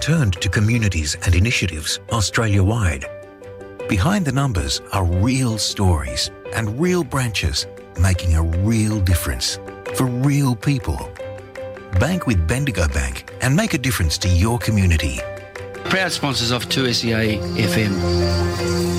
turned to communities and initiatives Australia-wide. Behind the numbers are real stories and real branches making a real difference for real people. Bank with Bendigo Bank and make a difference to your community. Proud sponsors of 2SEA FM.